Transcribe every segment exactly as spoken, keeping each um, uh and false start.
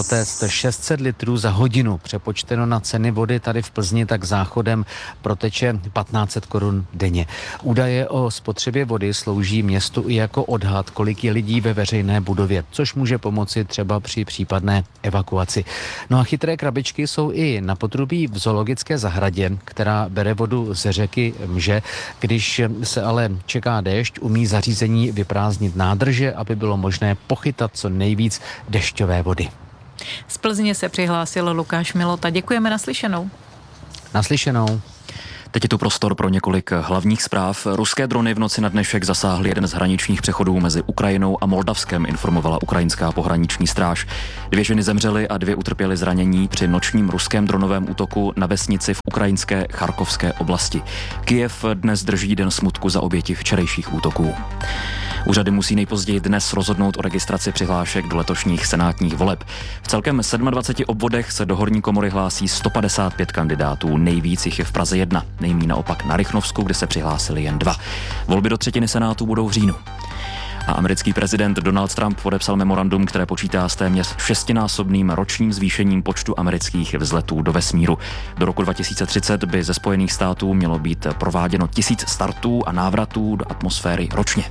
Test šest set litrů za hodinu. Přepočteno na ceny vody tady v Plzni, tak záchodem proteče patnáct set korun denně. Údaje o spotřebě vody slouží městu i jako odhad, kolik je lidí ve veřejné budově, což může pomoci třeba při případné evakuaci. No a chytré krabičky jsou i na potrubí v zoologické zahradě, která bere vodu ze řeky Mže. Když se ale čeká déšť, umí zařízení vyprázdnit nádrže, aby bylo možné pochytat co nejvíc dešťové vody. Z Plzně se přihlásil Lukáš Milota. Děkujeme, naslyšenou. Naslyšenou. Teď je tu prostor pro několik hlavních zpráv. Ruské drony v noci na dnešek zasáhly jeden z hraničních přechodů mezi Ukrajinou a Moldavskem, informovala ukrajinská pohraniční stráž. Dvě ženy zemřely a dvě utrpěly zranění při nočním ruském dronovém útoku na vesnici v ukrajinské Charkovské oblasti. Kyjev dnes drží den smutku za oběti včerejších útoků. Úřady musí nejpozději dnes rozhodnout o registraci přihlášek do letošních senátních voleb. V celkem dvaceti sedmi obvodech se do horní komory hlásí sto padesát pět kandidátů, nejvíc jich je v Praze jedna, nejméně naopak na Rychnovsku, kde se přihlásili jen dva. Volby do třetiny senátu budou v říjnu. A americký prezident Donald Trump podepsal memorandum, které počítá s téměř šestinásobným ročním zvýšením počtu amerických vzletů do vesmíru. Do roku dva tisíce třicet by ze Spojených států mělo být prováděno tisíc startů a návratů do atmosféry ročně.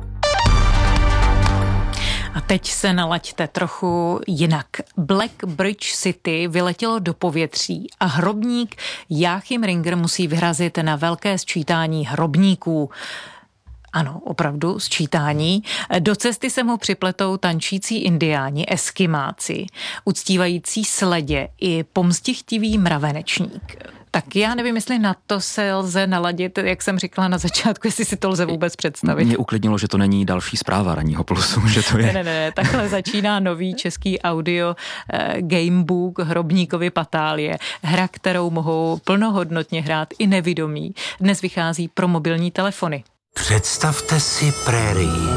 A teď se nalaďte trochu jinak. Black Bridge City vyletělo do povětří a hrobník Joachim Ringer musí vyrazit na velké sčítání hrobníků. Ano, opravdu sčítání. Do cesty se mu připletou tančící indiáni, eskimáci, uctívající sledě i pomstichtivý mravenečník. Tak já nevím, jestli na to se lze naladit, jak jsem říkala na začátku, jestli si to lze vůbec představit. Mě uklidnilo, že to není další zpráva Ranního plusu, že to je... Ne, ne, ne, takhle začíná nový český audio eh, gamebook Hrobníkovy patálie. Hra, kterou mohou plnohodnotně hrát i nevidomí. Dnes vychází pro mobilní telefony. Představte si prérii,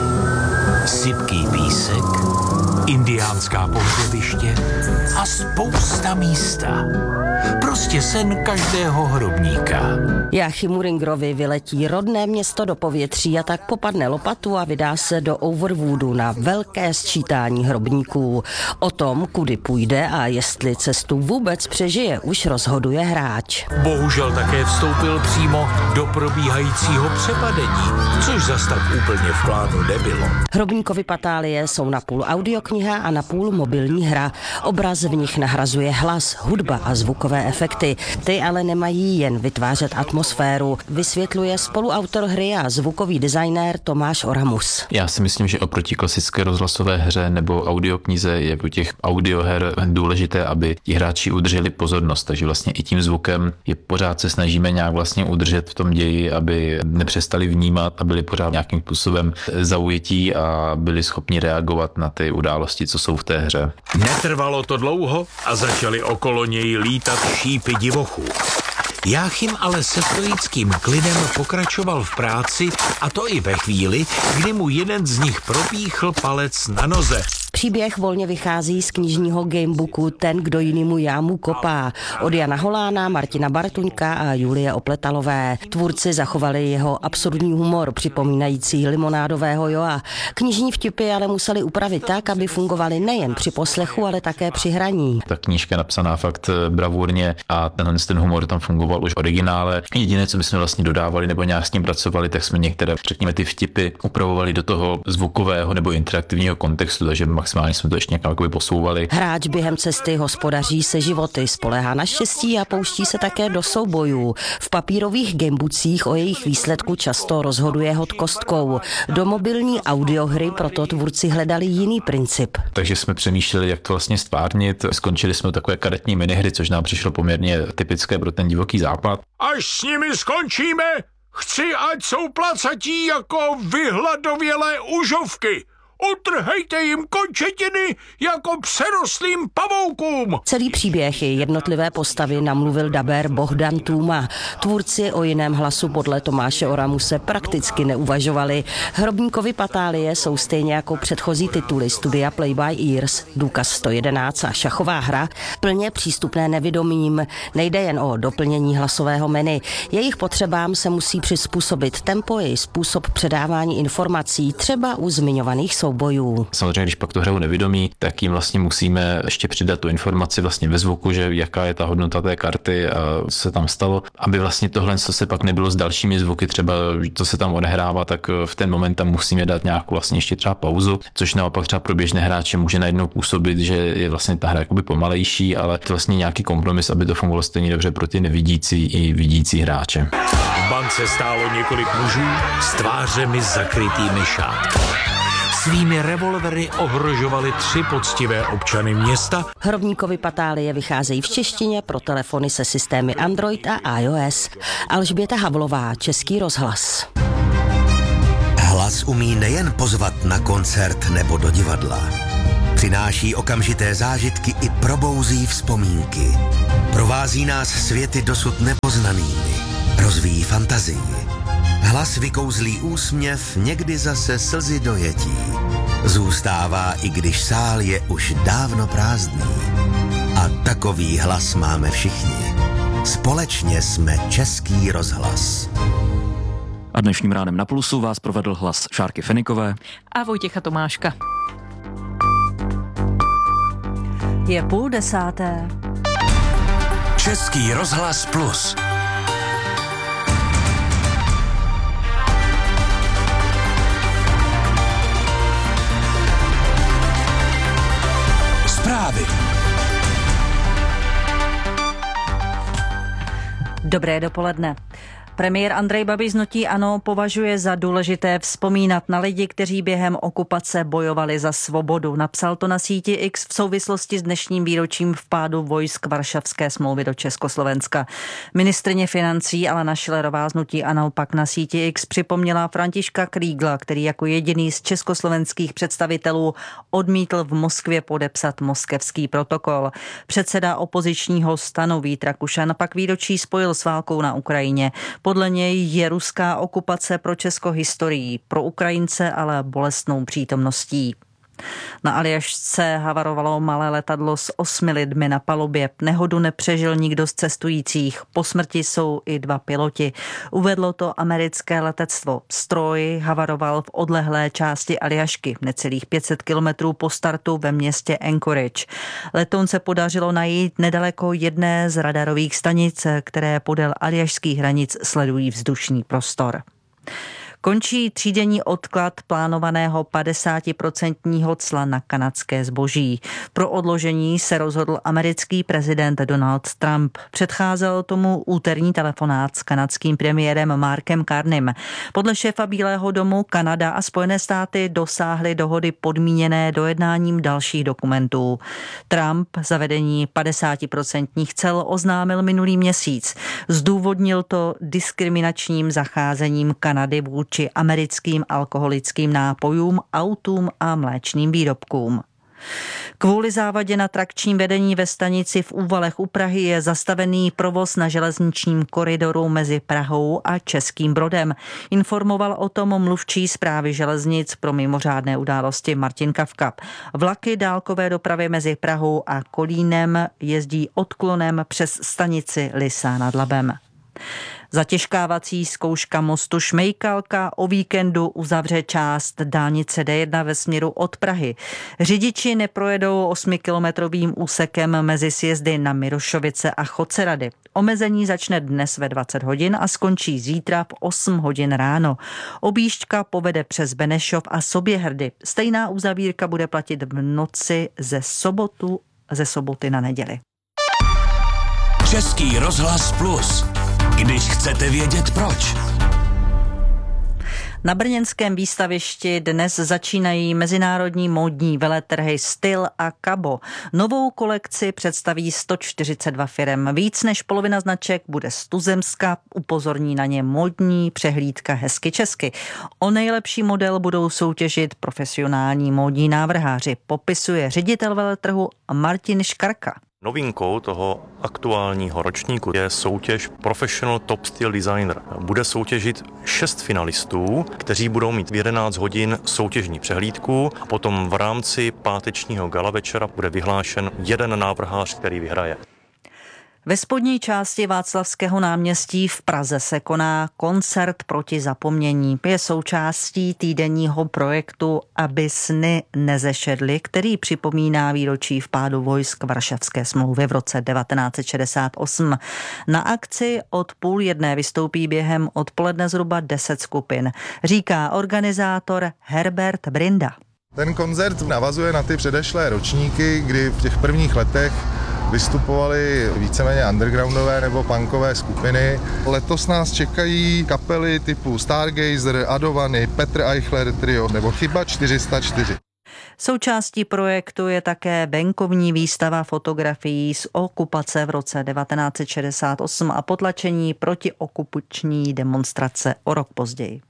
sypký písek, indiánská pohřebiště a spousta místa. Prostě sen každého hrobníka. Joachimu Ringerovi vyletí rodné město do povětří a tak popadne lopatu a vydá se do Overwoodu na velké sčítání hrobníků. O tom, kudy půjde a jestli cestu vůbec přežije, už rozhoduje hráč. Bohužel také vstoupil přímo do probíhajícího přepadení, což zas tak úplně v plánu nebylo. Hrobníkovy patálie jsou napůl audiokniha a napůl mobilní hra. Obraz v nich nahrazuje hlas, hudba a zvukové efekty. Ty ale nemají jen vytvářet atmosféru, vysvětluje spoluautor hry a zvukový designér Tomáš Oramus. Já si myslím, že oproti klasické rozhlasové hře nebo audioknize je u těch audioher důležité, aby ti hráči udrželi pozornost, takže vlastně i tím zvukem je pořád se snažíme nějak vlastně udržet v tom ději, aby nepřestali vnímat a byli pořád nějakým způsobem zaujetí a byli schopni reagovat na ty události, co jsou v té hře. Netrvalo to dlouho a začaly okolo něj lítat šípy divochů. Joachim ale se stoickým klidem pokračoval v práci, a to i ve chvíli, kdy mu jeden z nich propíchl palec na noze. Příběh volně vychází z knižního gamebooku Ten, kdo jinému jámu kopá od Jana Holána, Martina Bartuňka a Julie Opletalové. Tvůrci zachovali jeho absurdní humor, připomínající limonádového Joa. Knižní vtipy ale museli upravit tak, aby fungovaly nejen při poslechu, ale také při hraní. Ta knížka je napsaná fakt bravurně a tenhle ten humor tam fungoval už v originále. Jediné, co my jsme vlastně dodávali nebo nějak s tím pracovali, tak jsme některé, řekněme, ty vtipy upravovali do toho zvukového nebo interaktivního kontextu, takže maximálně jsme to ještě nějak posouvali. Hráč během cesty hospodaří se životy, spoléhá na štěstí a pouští se také do soubojů. V papírových gamebookcích o jejich výsledku často rozhoduje hod kostkou. Do mobilní audiohry proto tvůrci hledali jiný princip. Takže jsme přemýšleli, jak to vlastně stvárnit. Skončili jsme takové karetní minihry, což nám přišlo poměrně typické pro ten divoký západ. Až s nimi skončíme, chci, ať jsou placatí jako vyhladovělé užovky. Utrhejte jim končetiny jako přerostlým pavoukům. Celý příběh i jednotlivé postavy namluvil dabér Bohdan Tůma. Tvůrci o jiném hlasu podle Tomáše Oramuse prakticky neuvažovali. Hrobníkovy patálie jsou stejně jako předchozí tituly studia Play by Ears, Důkaz sto jedenáct a šachová hra plně přístupné nevidomým. Nejde jen o doplnění hlasového menu. Jejich potřebám se musí přizpůsobit tempo i způsob předávání informací, třeba u zmiňovaných soubojů. soubojů. Samozřejmě, když pak to hrajou nevědomí, tak jim vlastně musíme ještě přidat tu informaci vlastně ve zvuku, že jaká je ta hodnota té karty a co se tam stalo, aby vlastně tohle, co se pak nebylo s dalšími zvuky, třeba to se tam odehrává, tak v ten moment tam musíme dát nějakou vlastně ještě třeba pauzu, což naopak třeba pro běžné hráče může najednou působit, že je vlastně ta hra jakoby pomalejší, ale to vlastně nějaký kompromis, aby to fungovalo stejně dobře pro ty nevidící i vidící hráče. V bance stálo několik mužů s tvářemi zakrytými šátky. Svými revolvery ohrožovali tři poctivé občany města. Hrobníkovi patálie vycházejí v češtině pro telefony se systémy Android a iOS. Alžběta Havlová, Český rozhlas. Hlas umí nejen pozvat na koncert nebo do divadla. Přináší okamžité zážitky i probouzí vzpomínky. Provází nás světy dosud nepoznanými. Rozvíjí fantazii. Hlas vykouzlí úsměv, někdy zase slzy dojetí. Zůstává, i když sál je už dávno prázdný. A takový hlas máme všichni. Společně jsme Český rozhlas. A dnešním ránem na Plusu vás provedl hlas Šárky Fenikové a Vojtěcha Tomáška. Je půl desáté. Český rozhlas Plus. Zprávy. Dobré dopoledne. Premiér Andrej Babiš z hnutí ANO považuje za důležité vzpomínat na lidi, kteří během okupace bojovali za svobodu. Napsal to na síti X v souvislosti s dnešním výročím vpádu vojsk Varšavské smlouvy do Československa. Ministryně financí Alena Schillerová z hnutí ANO pak na síti X připomněla Františka Krígla, který jako jediný z československých představitelů odmítl v Moskvě podepsat moskevský protokol. Předseda opozičního Stanu Vít Rakušan pak výročí spojil s válkou na Ukrajině. Podle něj je ruská okupace pro Česko historií, pro Ukrajince ale bolestnou přítomností. Na Aljašce havarovalo malé letadlo s osmi lidmi na palubě. Nehodu nepřežil nikdo z cestujících. Po smrti jsou i dva piloti. Uvedlo to americké letectvo. Stroj havaroval v odlehlé části Aljašky, necelých pět set kilometrů po startu ve městě Anchorage. Letoun se podařilo najít nedaleko jedné z radarových stanic, které podél aljašských hranic sledují vzdušný prostor. Končí třídenní odklad plánovaného padesátiprocentního cla na kanadské zboží. Pro odložení se rozhodl americký prezident Donald Trump. Předcházel tomu úterní telefonát s kanadským premiérem Markem Carneym. Podle šéfa Bílého domu Kanada a Spojené státy dosáhly dohody podmíněné dojednáním dalších dokumentů. Trump zavedení padesátiprocentních cel oznámil minulý měsíc. Zdůvodnil to diskriminačním zacházením Kanady vůči či americkým alkoholickým nápojům, autům a mléčným výrobkům. Kvůli závadě na trakčním vedení ve stanici v Úvalech u Prahy je zastavený provoz na železničním koridoru mezi Prahou a Českým Brodem. Informoval o tom mluvčí správy železnic pro mimořádné události Martin Kavka. Vlaky dálkové dopravy mezi Prahou a Kolínem jezdí odklonem přes stanici Lysá nad Labem. Zatěžkávací zkouška mostu Šmejkalka o víkendu uzavře část dálnice D jedna ve směru od Prahy. Řidiči neprojedou osmikilometrovým úsekem mezi sjezdy na Mirošovice a Chocerady. Omezení začne dnes ve dvacet hodin a skončí zítra v osm hodin ráno. Objížďka povede přes Benešov a Soběhrdy. Stejná uzavírka bude platit v noci ze sobotu, ze soboty na neděli. Český rozhlas Plus. Když chcete vědět proč. Na brněnském výstavišti dnes začínají mezinárodní módní veletrhy Styl a Kabo. Novou kolekci představí sto čtyřicet dva firem. Víc než polovina značek bude z tuzemska, upozorní na ně módní přehlídka Hezky česky. O nejlepší model budou soutěžit profesionální módní návrháři, popisuje ředitel veletrhu Martin Škarka. Novinkou toho aktuálního ročníku je soutěž Professional Top Style Designer. Bude soutěžit šest finalistů, kteří budou mít v jedenáct hodin soutěžní přehlídku a potom v rámci pátečního gala večera bude vyhlášen jeden návrhář, který vyhraje. Ve spodní části Václavského náměstí v Praze se koná koncert proti zapomnění. Je součástí týdenního projektu Aby sny nezešedly, který připomíná výročí vpádu vojsk Varšavské smlouvy v roce devatenáct set šedesát osm. Na akci od půl jedné vystoupí během odpoledne zhruba deset skupin, říká organizátor Herbert Brinda. Ten koncert navazuje na ty předešlé ročníky, kdy v těch prvních letech vystupovaly víceméně undergroundové nebo punkové skupiny. Letos nás čekají kapely typu Stargazer, Adovany, Petr Eichler Trio nebo Chyba čtyři sta čtyři. Součástí projektu je také venkovní výstava fotografií z okupace v roce devatenáct set šedesát osm a potlačení protiokupační demonstrace o rok později.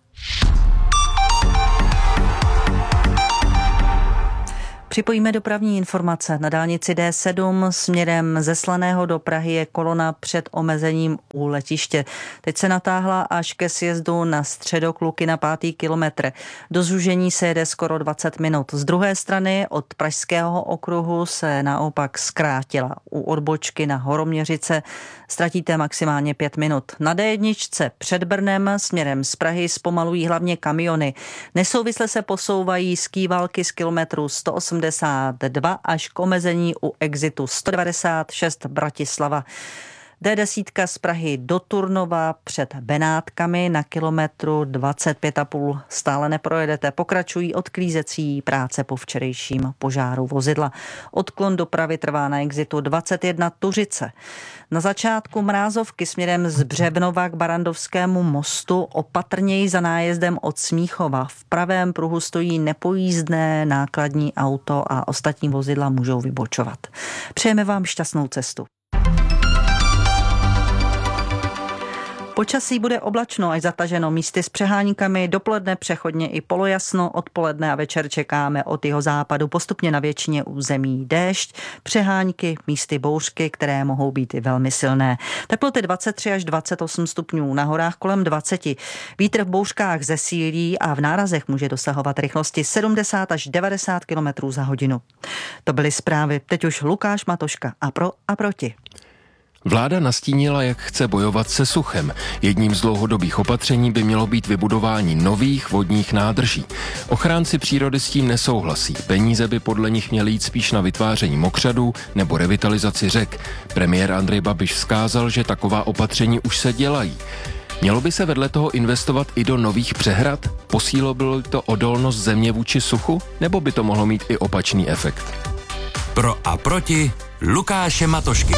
Připojíme dopravní informace. Na dálnici D sedm směrem ze Slaného do Prahy je kolona před omezením u letiště. Teď se natáhla až ke sjezdu na Středokluky na pátý kilometr. Do zúžení se jede skoro dvacet minut. Z druhé strany od Pražského okruhu se naopak zkrátila. U odbočky na Horoměřice ztratíte maximálně pět minut. Na D jedna před Brnem směrem z Prahy zpomalují hlavně kamiony. Nesouvisle se posouvají z Kývalky z kilometru sto osmdesát dva až k omezení u exitu sto devadesát šest Bratislava. D deset z Prahy do Turnova před Benátkami na kilometru dvacet pět a půl stále neprojedete. Pokračují odklízecí práce po včerejším požáru vozidla. Odklon dopravy trvá na exitu dvacet jedna Tuřice. Na začátku Mrázovky směrem z Břevnova k Barandovskému mostu opatrněji za nájezdem od Smíchova. V pravém pruhu stojí nepojízdné nákladní auto a ostatní vozidla můžou vybočovat. Přejeme vám šťastnou cestu. Počasí bude oblačno až zataženo, místy s přeháníkami, dopoledne přechodně i polojasno, odpoledne a večer čekáme od jeho západu postupně na většině území déšť, přehánky, místy bouřky, které mohou být i velmi silné. Teploty dvacet tři až dvacet osm stupňů, na horách kolem dvacet. Vítr v bouřkách zesílí a v nárazech může dosahovat rychlosti sedmdesát až devadesát kilometrů za hodinu. To byly zprávy, teď už Lukáš Matoška a pro a proti. Vláda nastínila, jak chce bojovat se suchem. Jedním z dlouhodobých opatření by mělo být vybudování nových vodních nádrží. Ochránci přírody s tím nesouhlasí. Peníze by podle nich měly jít spíš na vytváření mokřadů nebo revitalizaci řek. Premiér Andrej Babiš vzkázal, že taková opatření už se dělají. Mělo by se vedle toho investovat i do nových přehrad? Posílilo by to odolnost země vůči suchu? Nebo by to mohlo mít i opačný efekt? Pro a proti Lukáše Matošky.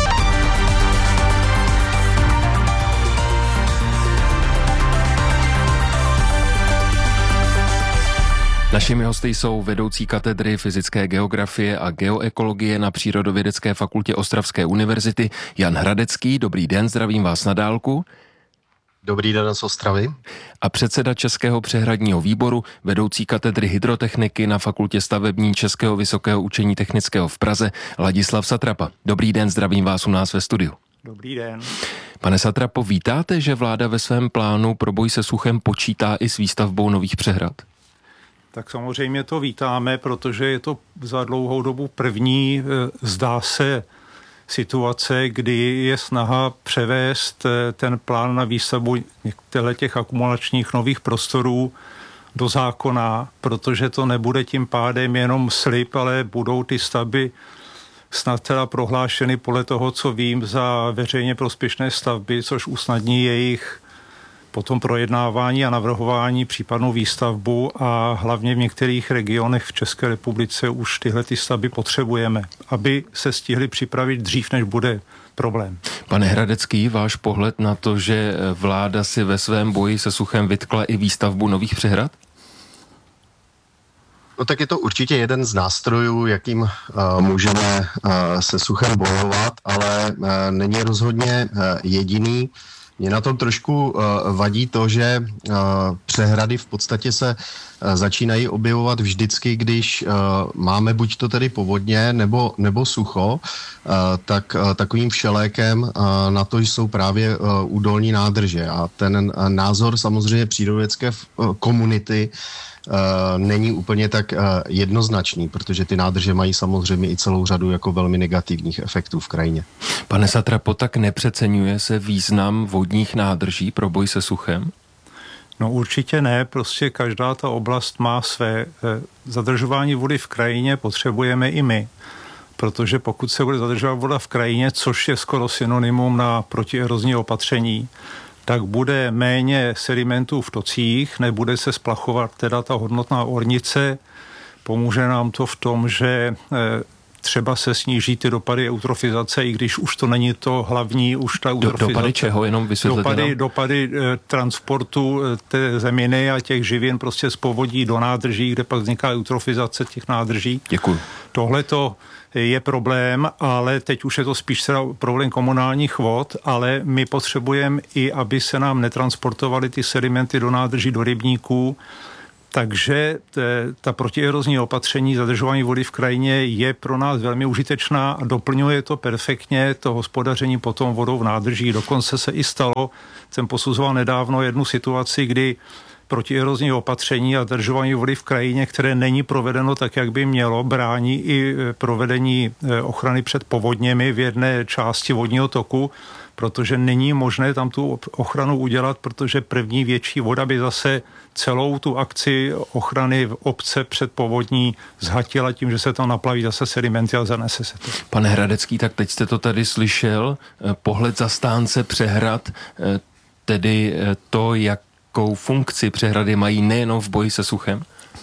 Našimi hosty jsou vedoucí katedry fyzické geografie a geoekologie na Přírodovědecké fakultě Ostravské univerzity Jan Hradecký. Dobrý den, zdravím vás na dálku. Dobrý den z Ostravy. A předseda Českého přehradního výboru, vedoucí katedry hydrotechniky na Fakultě stavební Českého vysokého učení technického v Praze Ladislav Satrapa. Dobrý den, zdravím vás u nás ve studiu. Dobrý den. Pane Satrapo, vítáte, že vláda ve svém plánu pro boj se suchem počítá i s výstavbou nových přehrad? Tak samozřejmě to vítáme, protože je to za dlouhou dobu první, zdá se, situace, kdy je snaha převést ten plán na výstavbu některých těch akumulačních nových prostorů do zákona, protože to nebude tím pádem jenom slib, ale budou ty stavby snad teda prohlášeny podle toho, co vím, za veřejně prospěšné stavby, což usnadní jejich potom projednávání a navrhování případnou výstavbu a hlavně v některých regionech v České republice už tyhle ty stavby potřebujeme, aby se stihly připravit dřív, než bude problém. Pane Hradecký, váš pohled na to, že vláda si ve svém boji se suchem vytkla i výstavbu nových přehrad? No tak je to určitě jeden z nástrojů, jakým uh, můžeme uh, se suchem bojovat, ale uh, není rozhodně uh, jediný. Mě na tom trošku uh, vadí to, že uh, přehrady v podstatě se začínají objevovat vždycky, když máme buď to tedy povodně nebo, nebo sucho, tak takovým všelékem na to jsou právě údolní nádrže. A ten názor samozřejmě přírodovědské komunity není úplně tak jednoznačný, protože ty nádrže mají samozřejmě i celou řadu jako velmi negativních efektů v krajině. Pane Satrapo, tak nepřeceňuje se význam vodních nádrží pro boj se suchem? No určitě ne, prostě každá ta oblast má své. Zadržování vody v krajině potřebujeme i my, protože pokud se bude zadržovat voda v krajině, což je skoro synonymum na protierozní opatření, tak bude méně sedimentů v tocích, nebude se splachovat teda ta hodnotná ornice. Pomůže nám to v tom, že třeba se sníží ty dopady eutrofizace, i když už to není to hlavní, už ta eutrofizace. Dopady čeho? Jenom vysvětlete Dopady, nám. dopady eh, transportu té zeminy a těch živin prostě z povodí do nádrží, kde pak vzniká eutrofizace těch nádrží. Děkuji. Tohle to je problém, ale teď už je to spíš teda problém komunálních vod, ale my potřebujeme i, aby se nám netransportovaly ty sedimenty do nádrží, do rybníků. Takže ta protierozní opatření zadržování vody v krajině je pro nás velmi užitečná a doplňuje to perfektně to hospodaření potom vodou v nádrží. Dokonce se i stalo, jsem posuzoval nedávno jednu situaci, kdy protierozní opatření a zadržování vody v krajině, které není provedeno tak, jak by mělo, brání i provedení ochrany před povodněmi v jedné části vodního toku, protože není možné tam tu ochranu udělat, protože první větší voda by zase celou tu akci ochrany v obce před povodní zhatila tím, že se tam naplaví zase sedimenty a zanese se to. Pane Hradecký, tak teď jste to tady slyšel, pohled zastánce přehrad, tedy to, jakou funkci přehrady mají nejenom v boji se suchem?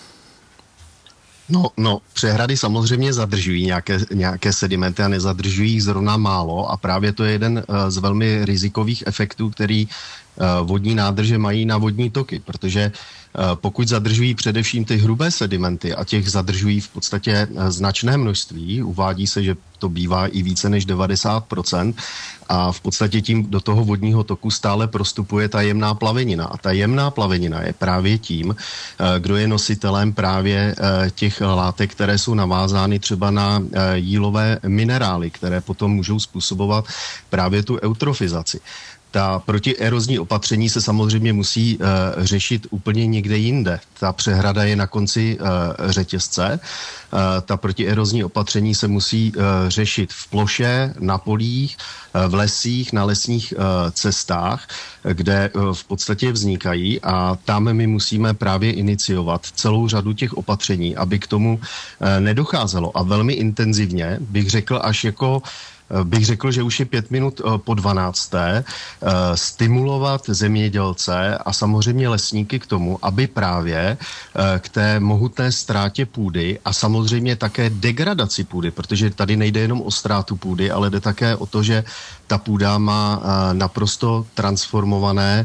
No, no, přehrady samozřejmě zadržují nějaké, nějaké sedimenty a nezadržují jich zrovna málo a právě to je jeden z velmi rizikových efektů, který vodní nádrže mají na vodní toky, protože pokud zadržují především ty hrubé sedimenty a těch zadržují v podstatě značné množství, uvádí se, že to bývá i více než devadesát procent a v podstatě tím do toho vodního toku stále prostupuje ta jemná plavenina. A ta jemná plavenina je právě tím, kdo je nositelem právě těch látek, které jsou navázány třeba na jílové minerály, které potom můžou způsobovat právě tu eutrofizaci. Ta protierozní opatření se samozřejmě musí uh, řešit úplně někde jinde. Ta přehrada je na konci uh, řetězce. Uh, ta protierozní opatření se musí uh, řešit v ploše, na polích, uh, v lesích, na lesních uh, cestách, kde uh, v podstatě vznikají a tam my musíme právě iniciovat celou řadu těch opatření, aby k tomu uh, nedocházelo. A velmi intenzivně bych řekl až jako bych řekl, že už je pět minut po dvanácté, stimulovat zemědělce a samozřejmě lesníky k tomu, aby právě k té mohutné ztrátě půdy a samozřejmě také degradaci půdy, protože tady nejde jenom o ztrátu půdy, ale jde také o to, že ta půda má naprosto transformované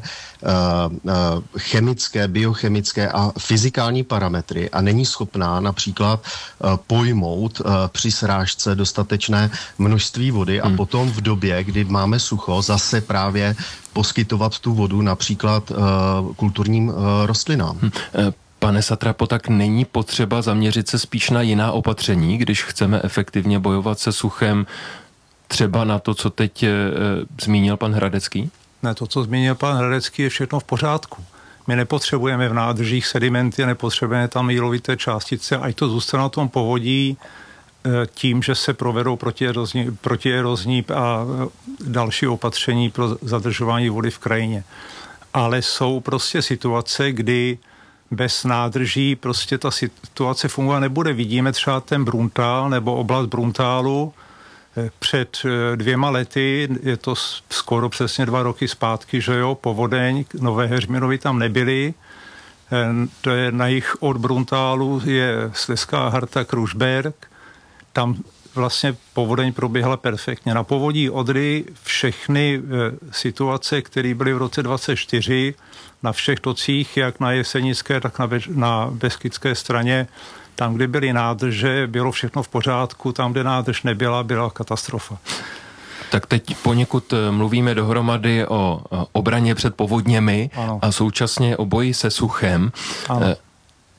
chemické, biochemické a fyzikální parametry a není schopná například pojmout při srážce dostatečné množství vody a hmm. potom v době, kdy máme sucho, zase právě poskytovat tu vodu například kulturním rostlinám. Hmm. Pane Satrapo, tak není potřeba zaměřit se spíš na jiná opatření, když chceme efektivně bojovat se suchem, třeba na to, co teď e, zmínil pan Hradecký? Ne, to, co zmínil pan Hradecký, je všechno v pořádku. My nepotřebujeme v nádržích sedimenty, nepotřebujeme tam jílovité částice, ať to zůstane na tom povodí e, tím, že se provedou protierozní, protierozní a další opatření pro zadržování vody v krajině. Ale jsou prostě situace, kdy bez nádrží prostě ta situace fungovat nebude. Vidíme třeba ten Bruntál nebo oblast Bruntálu před dvěma lety, je to skoro přesně dva roky zpátky, že jo, povodeň, Nové Heřminovy tam nebyly. To je na jih od Bruntálu, je Slezská Harta, Krušberg. Tam vlastně povodeň proběhla perfektně. Na povodí Odry všechny situace, které byly v roce dvacet čtyři, na všech tocích, jak na Jesenické, tak na, Be- na Beskydské straně, tam, kde byly nádrže, bylo všechno v pořádku, tam, kde nádrž nebyla, byla katastrofa. Tak teď poněkud mluvíme dohromady o obraně před povodněmi, ano, a současně o boji se suchem. Ano.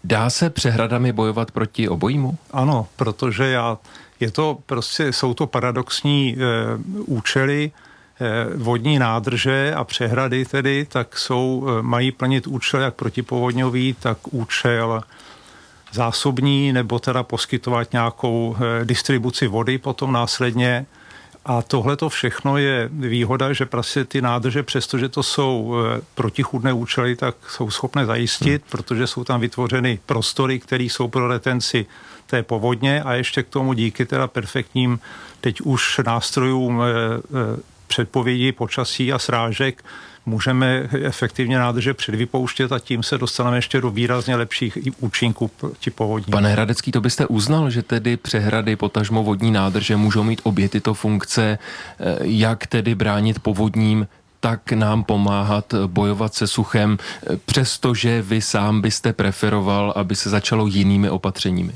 Dá se přehradami bojovat proti obojímu? Ano, protože já, je to prostě, jsou to paradoxní e, účely, e, vodní nádrže a přehrady tedy, tak jsou, e, mají plnit účel jak protipovodňový, tak účel zásobní, nebo teda poskytovat nějakou e, distribuci vody potom následně. A tohle to všechno je výhoda, že prostě ty nádrže, přestože to jsou e, protichůdné účely, tak jsou schopné zajistit, hmm. protože jsou tam vytvořeny prostory, které jsou pro retenci té povodně a ještě k tomu díky teda perfektním teď už nástrojům e, e, předpovědi počasí a srážek můžeme efektivně nádrže předvypouštět a tím se dostaneme ještě do výrazně lepších účinků proti povodní. Pane Hradecký, to byste uznal, že tedy přehrady, potažmo vodní nádrže můžou mít obě tyto funkce, jak tedy bránit povodním, tak nám pomáhat bojovat se suchem, přestože vy sám byste preferoval, aby se začalo jinými opatřeními?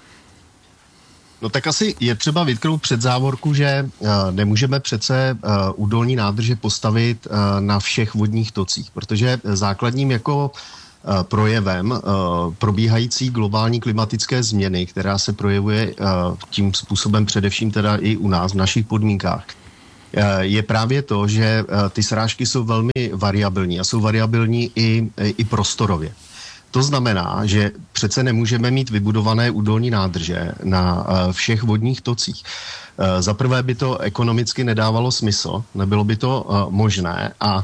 No tak asi je třeba vytknout před závorku, že uh, nemůžeme přece uh, údolní nádrže postavit uh, na všech vodních tocích, protože základním jako uh, projevem uh, probíhající globální klimatické změny, která se projevuje uh, tím způsobem především teda i u nás v našich podmínkách, uh, je právě to, že uh, ty srážky jsou velmi variabilní a jsou variabilní i, i prostorově. To znamená, že přece nemůžeme mít vybudované údolní nádrže na všech vodních tocích. Za prvé by to ekonomicky nedávalo smysl, nebylo by to možné a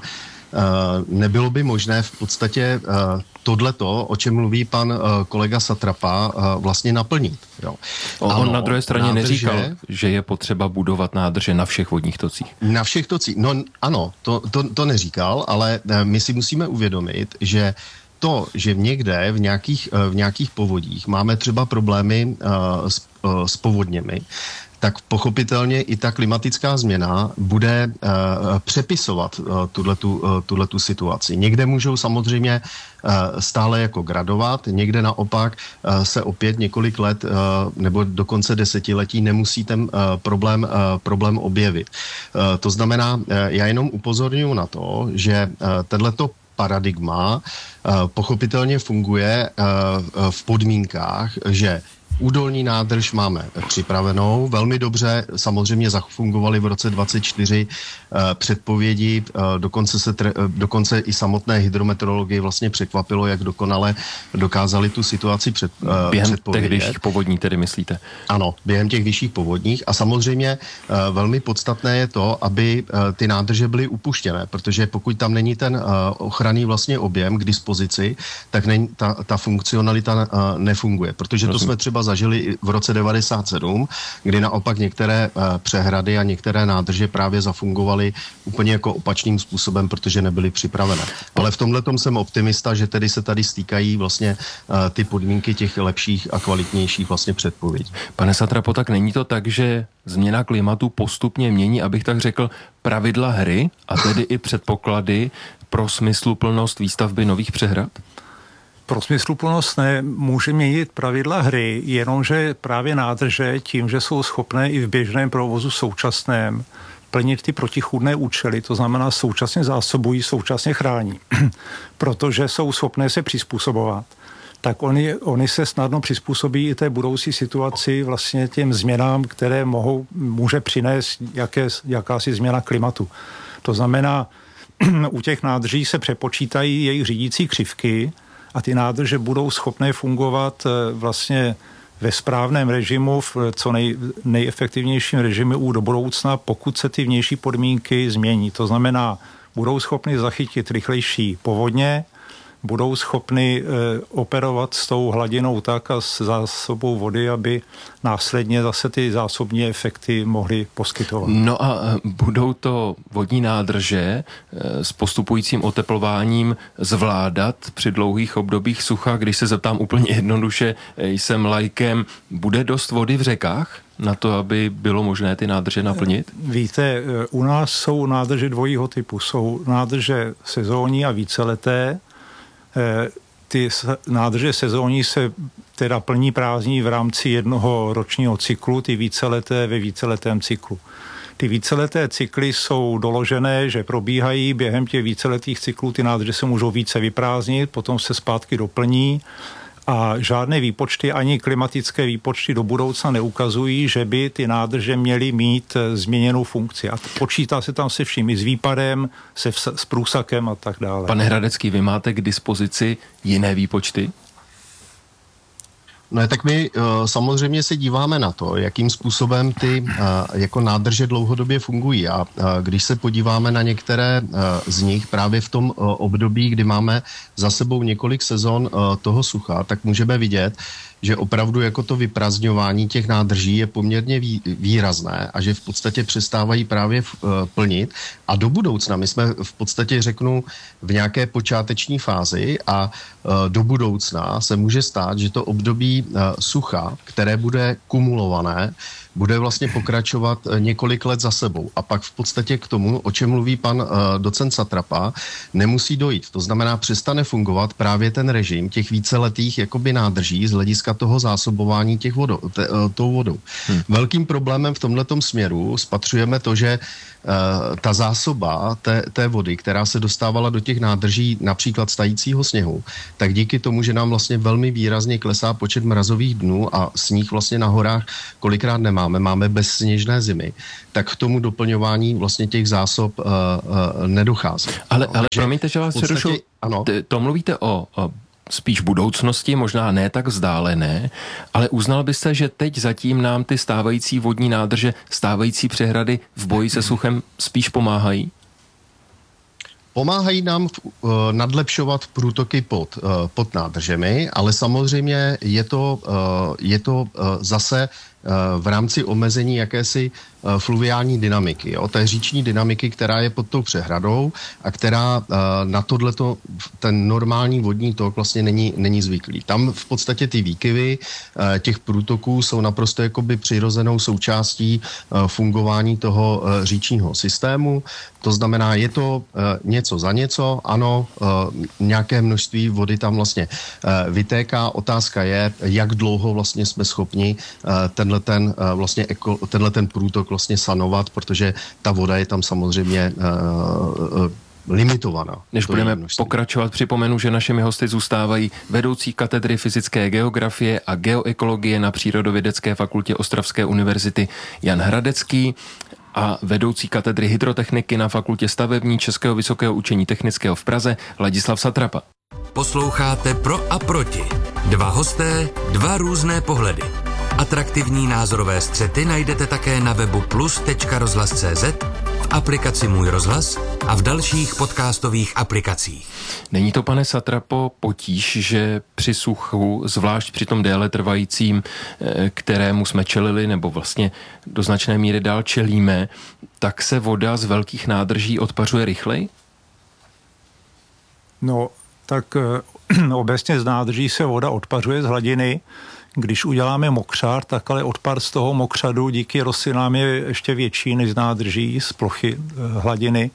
nebylo by možné v podstatě tohleto, o čem mluví pan kolega Satrapa, vlastně naplnit. Jo. On ano, na druhé straně nádrže, neříkal, že je potřeba budovat nádrže na všech vodních tocích. Na všech tocích, no ano, to, to, to neříkal, ale my si musíme uvědomit, že to, že někde v nějakých, v nějakých povodích máme třeba problémy uh, s, uh, s povodněmi, tak pochopitelně i ta klimatická změna bude uh, přepisovat uh, tuhletu, uh, tuhletu situaci. Někde můžou samozřejmě uh, stále jako gradovat, někde naopak uh, se opět několik let uh, nebo dokonce desetiletí nemusí ten uh, problém, uh, problém objevit. Uh, to znamená, uh, já jenom upozorňuji na to, že uh, tenhleto paradigma pochopitelně funguje v podmínkách, že údolní nádrž máme připravenou, velmi dobře samozřejmě zafungovaly v roce dvacet čtyři předpovědi, dokonce, se, dokonce i samotné hydrometeorologii vlastně překvapilo, jak dokonale dokázali tu situaci před, během předpovědět. těch vyšších povodní tedy myslíte? Ano, během těch vyšších povodních a samozřejmě velmi podstatné je to, aby ty nádrže byly upuštěné, protože pokud tam není ten ochranný vlastně objem k dispozici, tak není, ta, ta funkcionalita nefunguje, protože to Prosím. jsme třeba zažili v roce devadesát sedm, kdy naopak některé přehrady a některé nádrže právě zafungovaly úplně jako opačným způsobem, protože nebyly připravené. Ale v tomhletom jsem optimista, že tedy se tady stýkají vlastně ty podmínky těch lepších a kvalitnějších vlastně předpovědí. Pane Satrapo, tak není to tak, že změna klimatu postupně mění, abych tak řekl, pravidla hry a tedy i předpoklady pro smysluplnost výstavby nových přehrad? Pro smysluplnost ne, může měnit pravidla hry, jenomže právě nádrže tím, že jsou schopné i v běžném provozu současném plnit ty protichůdné účely, to znamená současně zásobují, současně chrání, protože jsou schopné se přizpůsobovat, tak oni, oni se snadno přizpůsobí i té budoucí situaci, vlastně těm změnám, které mohou, může přinést jaké, jakási změna klimatu. To znamená, u těch nádrží se přepočítají jejich řídící křivky, a ty nádrže budou schopné fungovat vlastně ve správném režimu, v co nej, nejefektivnějším režimu do budoucna, pokud se ty vnější podmínky změní. To znamená, budou schopny zachytit rychlejší povodně, budou schopny e, operovat s tou hladinou tak a s zásobou vody, aby následně zase ty zásobní efekty mohly poskytovat. No a budou to vodní nádrže e, s postupujícím oteplováním zvládat při dlouhých obdobích sucha? Když se zeptám úplně jednoduše, jsem laikem, bude dost vody v řekách na to, aby bylo možné ty nádrže naplnit? Víte, u nás jsou nádrže dvojího typu. Jsou nádrže sezónní a víceleté. Ty nádrže sezónní se teda plní prázdní v rámci jednoho ročního cyklu, ty víceleté ve víceletém cyklu. Ty víceleté cykly jsou doložené, že probíhají během těch víceletých cyklů, ty nádrže se můžou více vyprázdnit, potom se zpátky doplní A žádné výpočty, ani klimatické výpočty do budoucna neukazují, že by ty nádrže měly mít změněnou funkci. A počítá se tam se vším, i s výpadem, se vs- s průsakem a tak dále. Pane Hradecký, vy máte k dispozici jiné výpočty? No tak my uh, samozřejmě se díváme na to, jakým způsobem ty uh, jako nádrže dlouhodobě fungují. A uh, když se podíváme na některé uh, z nich právě v tom uh, období, kdy máme za sebou několik sezon uh, toho sucha, tak můžeme vidět, že opravdu jako to vyprazňování těch nádrží je poměrně vý, výrazné a že v podstatě přestávají právě v, uh, plnit. A do budoucna, my jsme v podstatě, řeknu, v nějaké počáteční fázi a uh, do budoucna se může stát, že to období uh, sucha, které bude kumulované, bude vlastně pokračovat několik let za sebou. A pak v podstatě k tomu, o čem mluví pan uh, docent Satrapa, nemusí dojít. To znamená, přestane fungovat právě ten režim těch víceletých jakoby nádrží z hlediska toho zásobování těch vodou, te, uh, tou vodou. Hmm. Velkým problémem v tomhletom směru spatřujeme to, že uh, ta zásoba té, té vody, která se dostávala do těch nádrží například stajícího sněhu, tak díky tomu, že nám vlastně velmi výrazně klesá počet mrazových dnů a sníh vlastně na horách kolikrát nemáme, máme bezsněžné zimy, tak k tomu doplňování vlastně těch zásob uh, uh, nedochází. Ale, no, ale promiňte, že vás podstatě, přerušu. Ano. To mluvíte o, o spíš budoucnosti, možná ne tak vzdálené, ale uznal byste, že teď zatím nám ty stávající vodní nádrže, stávající přehrady v boji se suchem spíš pomáhají? Pomáhají nám uh, nadlepšovat průtoky pod, uh, pod nádržemi, ale samozřejmě je to, uh, je to uh, zase uh, v rámci omezení jakési uh, fluviální dynamiky, jo? Té říční dynamiky, která je pod tou přehradou a která uh, na tohleto, ten normální vodní tok vlastně není, není zvyklý. Tam v podstatě ty výkyvy uh, těch průtoků jsou naprosto jakoby přirozenou součástí uh, fungování toho uh, říčního systému. To znamená, je to uh, něco za něco, ano, uh, nějaké množství vody tam vlastně uh, vytéká. Otázka je, jak dlouho vlastně jsme schopni uh, tenhle ten, uh, vlastně eko, tenhle ten průtok vlastně sanovat, protože ta voda je tam samozřejmě uh, uh, limitovaná. Než budeme pokračovat, připomenu, že našimi hosty zůstávají vedoucí katedry fyzické geografie a geoekologie na Přírodovědecké fakultě Ostravské univerzity Jan Hradecký a vedoucí katedry hydrotechniky na Fakultě stavební Českého vysokého učení technického v Praze Ladislav Satrapa. Posloucháte Pro a proti. Dva hosté, dva různé pohledy. Atraktivní názorové střety najdete také na webu plus tečka rozhlas tečka cé zet, v aplikaci Můj rozhlas a v dalších podcastových aplikacích. Není to, pane Satrapo, potíž, že při suchu, zvlášť při tom déle trvajícím, kterému jsme čelili, nebo vlastně do značné míry dál čelíme, tak se voda z velkých nádrží odpařuje rychleji? No, tak obecně z nádrží se voda odpařuje z hladiny. Když uděláme mokřad, tak ale odpar z toho mokřadu díky rostlinám je ještě větší než z nádrží, z plochy hladiny.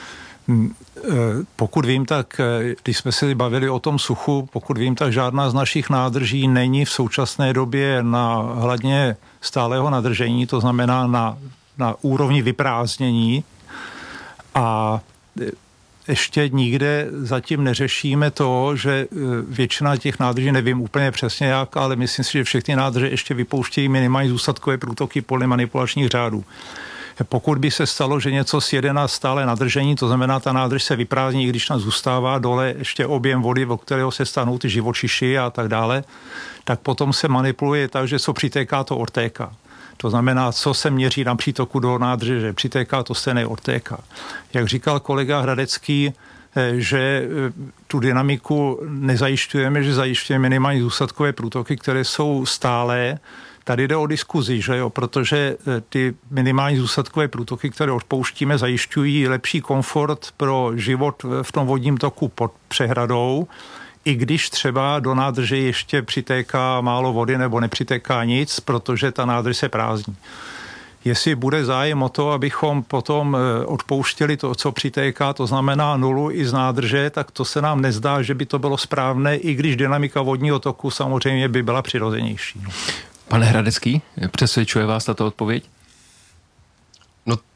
Pokud vím, tak když jsme se bavili o tom suchu, pokud vím, tak žádná z našich nádrží není v současné době na hladině stálého nadržení, to znamená na, na úrovni vyprázdnění. A ještě nikde zatím neřešíme to, že většina těch nádrží, nevím úplně přesně jak, ale myslím si, že všechny nádrže ještě vypouštějí minimální zůstatkové průtoky podle manipulačních řádů. Pokud by se stalo, že něco sjede na stále nadržení, to znamená, ta nádrž se vyprázdní, i když tam zůstává dole ještě objem vody, o kterého se stanou ty živočiši a tak dále, tak potom se manipuluje tak, že co přitéká, to odtéká. To znamená, co se měří na přítoku do nádrže, že přitéká, to stejné odtéká. Jak říkal kolega Hradecký, že tu dynamiku nezajišťujeme, že zajišťujeme minimální zůstatkové průtoky, které jsou stálé. Tady jde o diskuzi, že jo, protože ty minimální zůstatkové průtoky, které odpouštíme, zajišťují lepší komfort pro život v tom vodním toku pod přehradou, i když třeba do nádrže ještě přitéká málo vody nebo nepřitéká nic, protože ta nádrž se prázdní. Jestli bude zájem o to, abychom potom odpouštěli to, co přitéká, to znamená nulu i z nádrže, tak to se nám nezdá, že by to bylo správné, i když dynamika vodního toku samozřejmě by byla přirozenější. Pane Hradecký, přesvědčuje vás tato odpověď? No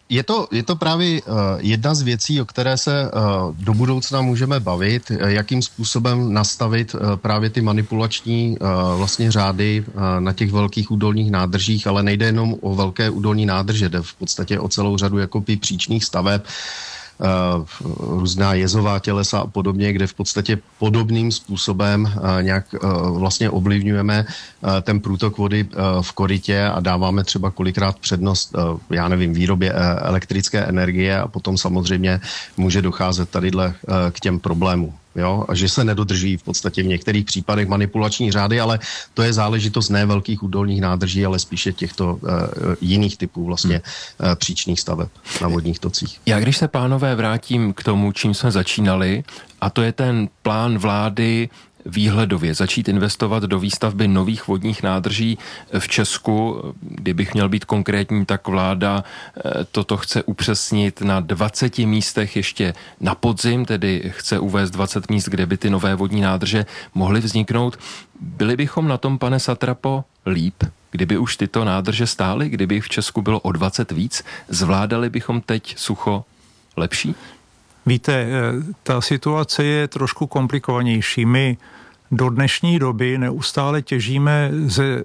Je to, je to právě uh, jedna z věcí, o které se uh, do budoucna můžeme bavit, jakým způsobem nastavit uh, právě ty manipulační uh, vlastně řády uh, na těch velkých údolních nádržích, ale nejde jenom o velké údolní nádrže, jde v podstatě o celou řadu jakoby příčných staveb, Uh, různá jezová tělesa a podobně, kde v podstatě podobným způsobem uh, nějak uh, vlastně ovlivňujeme uh, ten průtok vody uh, v korytě a dáváme třeba kolikrát přednost, uh, já nevím, výrobě uh, elektrické energie a potom samozřejmě může docházet tadyhle uh, k těm problémům. Jo, a že se nedodržují v podstatě v některých případech manipulační řády, ale to je záležitost ne velkých údolních nádrží, ale spíše těchto uh, jiných typů vlastně uh, příčných staveb na vodních tocích. Já když se, pánové, vrátím k tomu, čím jsme začínali, a to je ten plán vlády výhledově začít investovat do výstavby nových vodních nádrží v Česku. Kdybych měl být konkrétní, tak vláda toto chce upřesnit na dvaceti místech ještě na podzim, tedy chce uvést dvacet míst, kde by ty nové vodní nádrže mohly vzniknout. Byli bychom na tom, pane Satrapo, líp, kdyby už tyto nádrže stály, kdyby v Česku bylo o dvacet víc? Zvládali bychom teď sucho lepší? Víte, ta situace je trošku komplikovanější. My do dnešní doby neustále těžíme ze,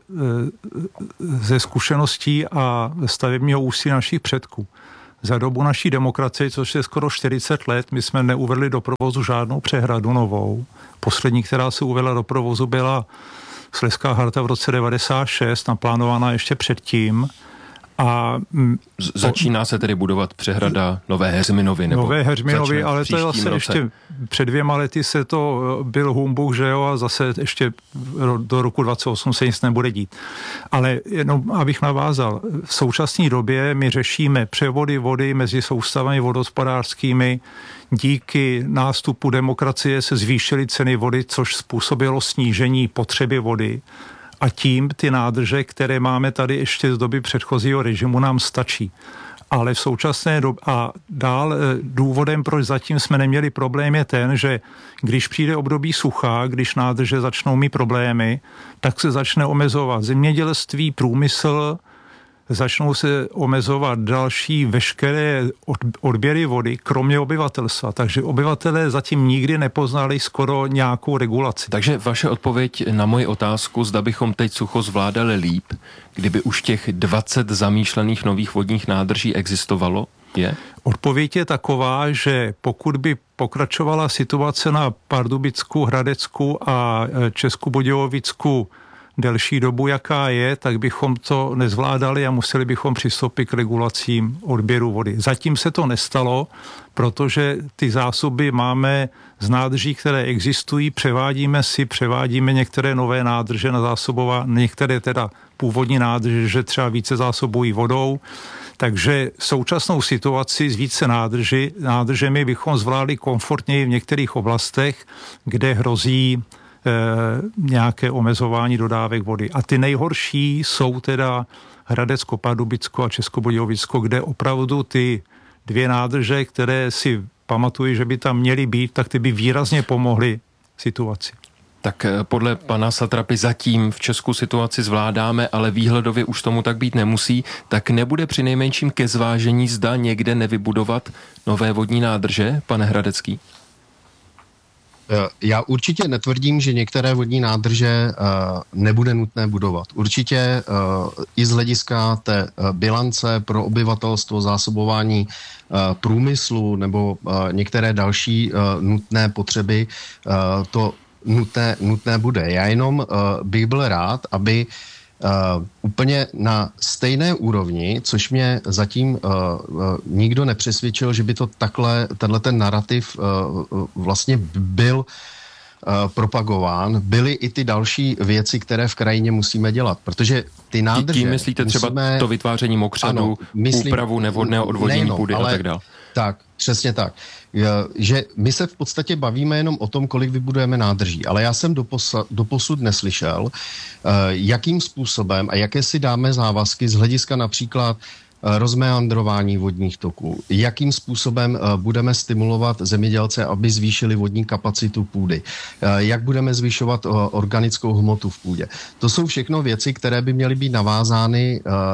ze zkušeností a stavebního úsilí našich předků. Za dobu naší demokracie, což je skoro čtyřicet let, my jsme neuvedli do provozu žádnou přehradu novou. Poslední, která se uvedla do provozu, byla Slezská Harta v roce devadesát šest, naplánovaná ještě předtím. A začíná se tedy budovat přehrada Nové Heřminovy? Nebo Nové Heřminovy, ale to je zase roce. Ještě před dvěma lety se to byl humbuk, že jo, a zase ještě do roku dvacet osm se nic nebude dít. Ale jenom abych navázal, v současné době my řešíme převody vody mezi soustavami vodohospodářskými. Díky nástupu demokracie se zvýšily ceny vody, což způsobilo snížení potřeby vody. A tím ty nádrže, které máme tady ještě z doby předchozího režimu, nám stačí. Ale v současné době a dál důvodem, proč zatím jsme neměli problém, je ten, že když přijde období sucha, když nádrže začnou mít problémy, tak se začne omezovat zemědělství, průmysl, začnou se omezovat další veškeré odběry vody, kromě obyvatelstva. Takže obyvatelé zatím nikdy nepoznali skoro nějakou regulaci. Takže vaše odpověď na moji otázku, zda bychom teď sucho zvládali líp, kdyby už těch dvacet zamýšlených nových vodních nádrží existovalo, je? Odpověď je taková, že pokud by pokračovala situace na Pardubicku, Hradecku a Českobudějovicku delší dobu, jaká je, tak bychom to nezvládali a museli bychom přistoupit k regulacím odběru vody. Zatím se to nestalo, protože ty zásoby máme z nádrží, které existují, převádíme si, převádíme některé nové nádrže na zásobování, některé teda původní nádrže, že třeba více zásobují vodou, takže současnou situaci s více nádrži, nádržemi bychom zvládli komfortněji v některých oblastech, kde hrozí nějaké omezování dodávek vody. A ty nejhorší jsou teda Hradecko, Pardubicko a Českobudějovicko, kde opravdu ty dvě nádrže, které si pamatuju, že by tam měly být, tak ty by výrazně pomohly situaci. Tak podle pana Satrapy zatím v Česku situaci zvládáme, ale výhledově už tomu tak být nemusí, tak nebude přinejmenším ke zvážení, zda někde nevybudovat nové vodní nádrže, pane Hradecký? Já určitě netvrdím, že některé vodní nádrže uh, nebude nutné budovat. Určitě uh, i z hlediska té uh, bilance pro obyvatelstvo, zásobování uh, průmyslu nebo uh, některé další uh, nutné potřeby, uh, to nutné, nutné bude. Já jenom uh, bych byl rád, aby Uh, úplně na stejné úrovni, což mě zatím uh, uh, nikdo nepřesvědčil, že by to takhle, tenhle ten narrativ uh, vlastně byl uh, propagován, byly i ty další věci, které v krajině musíme dělat, protože ty nádrže... Tím myslíte třeba musíme, to vytváření mokřadu, úpravu nevhodného odvodnění půdy a tak dále. Tak, přesně tak. Že my se v podstatě bavíme jenom o tom, kolik vybudujeme nádrží, ale já jsem doposa, doposud neslyšel, jakým způsobem a jaké si dáme závazky z hlediska například rozmeandrování vodních toků, jakým způsobem budeme stimulovat zemědělce, aby zvýšili vodní kapacitu půdy, jak budeme zvyšovat organickou hmotu v půdě. To jsou všechno věci, které by měly být navázány na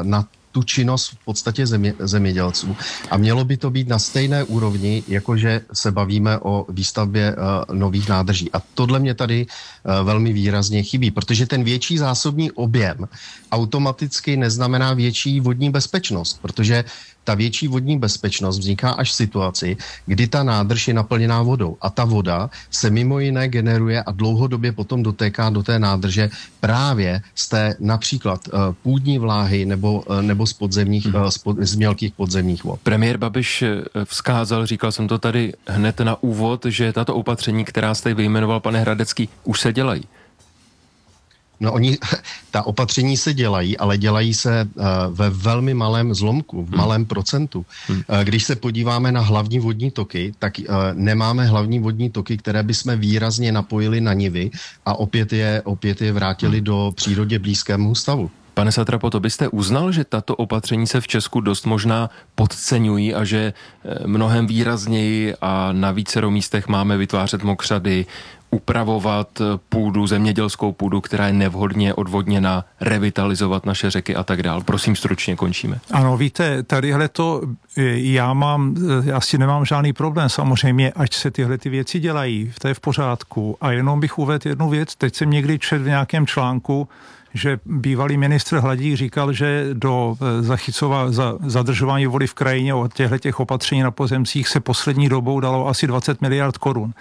tu činnost v podstatě země, zemědělců. A mělo by to být na stejné úrovni, jakože se bavíme o výstavbě uh, nových nádrží. A tohle mě tady uh, velmi výrazně chybí, protože ten větší zásobní objem automaticky neznamená větší vodní bezpečnost, protože ta větší vodní bezpečnost vzniká až v situaci, kdy ta nádrž je naplněná vodou a ta voda se mimo jiné generuje a dlouhodobě potom dotéká do té nádrže právě z té například uh, půdní vláhy nebo, uh, nebo z podzemních, uh, z, pod, z mělkých podzemních vod. Premiér Babiš vzkázal, říkal jsem to tady hned na úvod, že tato opatření, která jste vyjmenoval, pane Hradecký, už se dělají. No oni, ta opatření se dělají, ale dělají se uh, ve velmi malém zlomku, v hmm. malém procentu. Hmm. Uh, když se podíváme na hlavní vodní toky, tak uh, nemáme hlavní vodní toky, které bychom výrazně napojili na nivy a opět je, opět je vrátili hmm. do přírodě blízkému stavu. Pane Satrapo, to byste uznal, že tato opatření se v Česku dost možná podceňují a že mnohem výrazněji a na vícero místech máme vytvářet mokřady, upravovat půdu, zemědělskou půdu, která je nevhodně odvodněna, revitalizovat naše řeky a tak dál. Prosím, stručně končíme. Ano, víte, tadyhle to já mám, já si nemám žádný problém, samozřejmě, ať se tyhle ty věci dělají, to je v pořádku. A jenom bych uvedl jednu věc, teď jsem někdy četl v nějakém článku, že bývalý ministr Hladík říkal, že do zachycova, za, zadržování vody v krajině od těchto těch opatření na pozemcích se poslední dobou dalo asi dvacet miliard korun.